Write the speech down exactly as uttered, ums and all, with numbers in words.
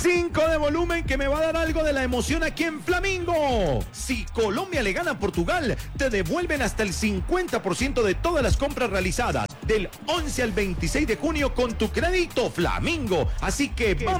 cinco de volumen que me va a dar algo de la emoción aquí en Flamingo. Si Colombia le gana a Portugal, te devuelven hasta el cincuenta por ciento de todas las compras realizadas del once al veintiséis de junio con tu crédito Flamingo. Así que vamos.